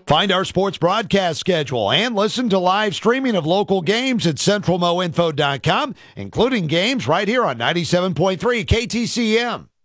Find our sports broadcast schedule and listen to live streaming of local games at centralmoinfo.com, including games right here on 97.3 KTCM.